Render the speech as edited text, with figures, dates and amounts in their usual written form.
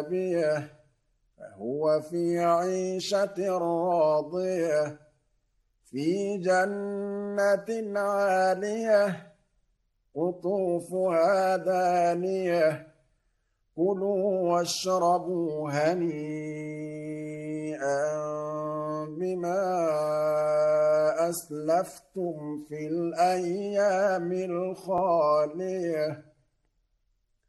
فهو في عيشة راضية في جنة عالية قطوفها دانية كلوا واشربوا هنيئا بما أسلفتم في الأيام الخالية